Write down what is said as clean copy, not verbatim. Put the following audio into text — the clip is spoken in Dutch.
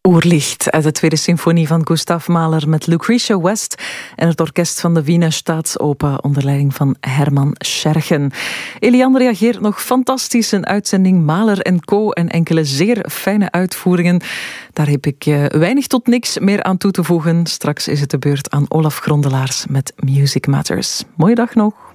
Oerlicht uit de tweede symfonie van Gustav Mahler met Lucretia West en het orkest van de Wiener Staatsoper onder leiding van Herman Scherchen. Eliane reageert nog fantastisch. Een uitzending Mahler en Co. en enkele zeer fijne uitvoeringen. Daar heb ik weinig tot niks meer aan toe te voegen. Straks is het de beurt aan Olaf Grondelaars met Music Matters. Mooie dag nog.